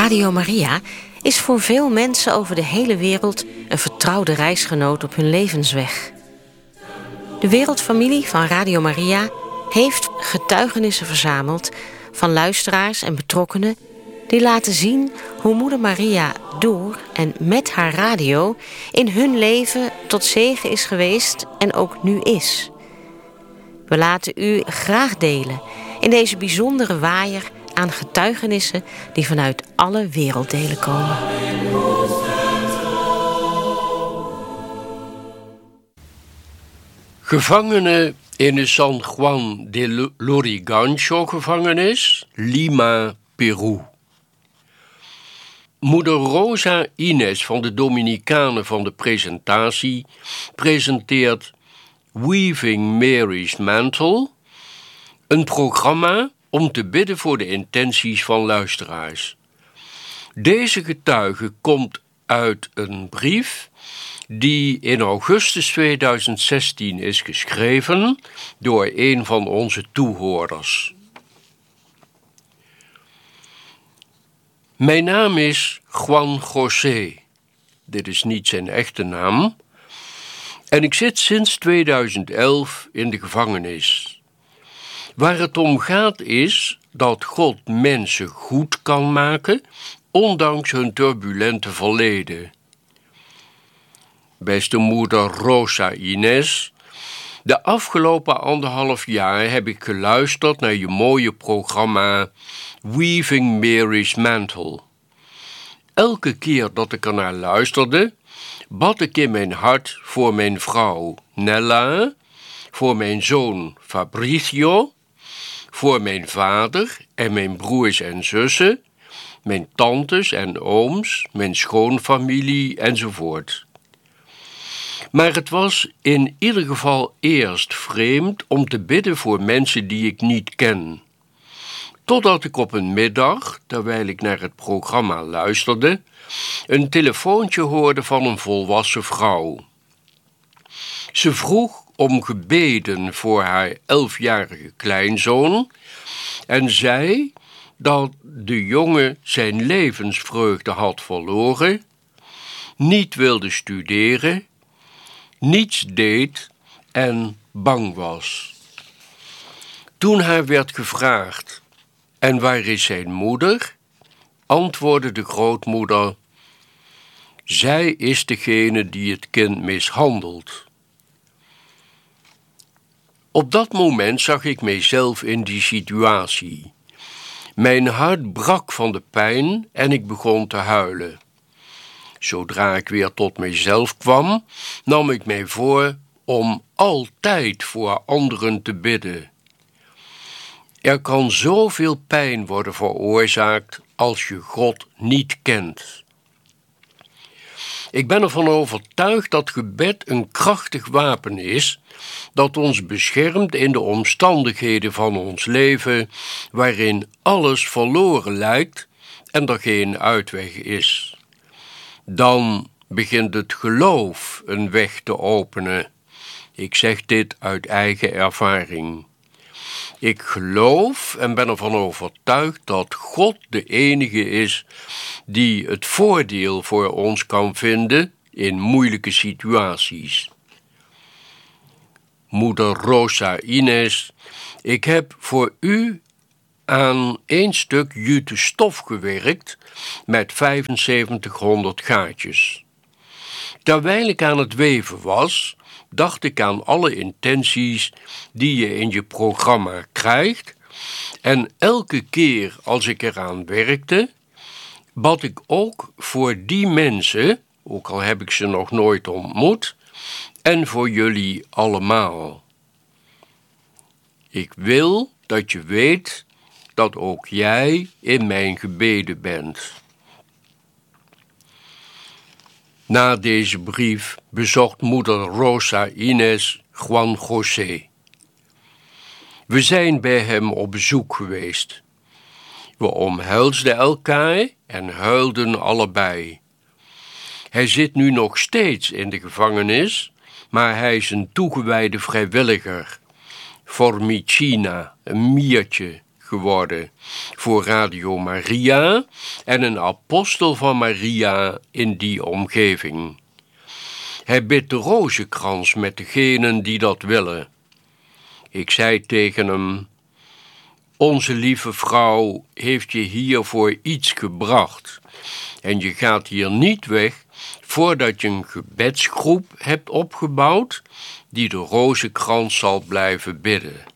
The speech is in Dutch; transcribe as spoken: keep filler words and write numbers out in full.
Radio Maria is voor veel mensen over de hele wereld een vertrouwde reisgenoot op hun levensweg. De wereldfamilie van Radio Maria heeft getuigenissen verzameld van luisteraars en betrokkenen die laten zien hoe Moeder Maria door en met haar radio in hun leven tot zegen is geweest en ook nu is. We laten u graag delen in deze bijzondere waaier aan getuigenissen die vanuit alle werelddelen komen. Gevangenen in de San Juan de Lurigancho-gevangenis, Lima, Peru. Moeder Rosa Ines van de Dominicanen van de presentatie presenteert Weaving Mary's Mantle, een programma om te bidden voor de intenties van luisteraars. Deze getuige komt uit een brief die in augustus tweeduizend zestien is geschreven door een van onze toehoorders. Mijn naam is Juan José. Dit is niet zijn echte naam. En ik zit sinds tweeduizend elf in de gevangenis. Waar het om gaat is dat God mensen goed kan maken, ondanks hun turbulente verleden. Beste moeder Rosa Ines, de afgelopen anderhalf jaar heb ik geluisterd naar je mooie programma Weaving Mary's Mantle. Elke keer dat ik ernaar luisterde, bad ik in mijn hart voor mijn vrouw Nella, voor mijn zoon Fabricio, voor mijn vader en mijn broers en zussen, mijn tantes en ooms, mijn schoonfamilie enzovoort. Maar het was in ieder geval eerst vreemd om te bidden voor mensen die ik niet ken. Totdat ik op een middag, terwijl ik naar het programma luisterde, een telefoontje hoorde van een volwassen vrouw. Ze vroeg om gebeden voor haar elfjarige kleinzoon en zei dat de jongen zijn levensvreugde had verloren, niet wilde studeren, niets deed en bang was. Toen haar werd gevraagd: en waar is zijn moeder? Antwoordde de grootmoeder: zij is degene die het kind mishandelt. Op dat moment zag ik mijzelf in die situatie. Mijn hart brak van de pijn en ik begon te huilen. Zodra ik weer tot mijzelf kwam, nam ik mij voor om altijd voor anderen te bidden. Er kan zoveel pijn worden veroorzaakt als je God niet kent. Ik ben ervan overtuigd dat gebed een krachtig wapen is dat ons beschermt in de omstandigheden van ons leven waarin alles verloren lijkt en er geen uitweg is. Dan begint het geloof een weg te openen. Ik zeg dit uit eigen ervaring. Ik geloof en ben ervan overtuigd dat God de enige is die het voordeel voor ons kan vinden in moeilijke situaties. Moeder Rosa Ines, ik heb voor u aan één stuk jute stof gewerkt met vijfenzeventighonderd gaatjes. Terwijl ik aan het weven was, dacht ik aan alle intenties die je in je programma krijgt en elke keer als ik eraan werkte, bad ik ook voor die mensen, ook al heb ik ze nog nooit ontmoet, en voor jullie allemaal. Ik wil dat je weet dat ook jij in mijn gebeden bent. Na deze brief bezocht moeder Rosa Ines Juan José. We zijn bij hem op bezoek geweest. We omhelsden elkaar en huilden allebei. Hij zit nu nog steeds in de gevangenis, maar hij is een toegewijde vrijwilliger. Formicina, een miertje, geworden voor Radio Maria en een apostel van Maria in die omgeving. Hij bidt de rozenkrans met degenen die dat willen. Ik zei tegen hem: onze lieve vrouw heeft je hier voor iets gebracht en je gaat hier niet weg voordat je een gebedsgroep hebt opgebouwd die de rozenkrans zal blijven bidden.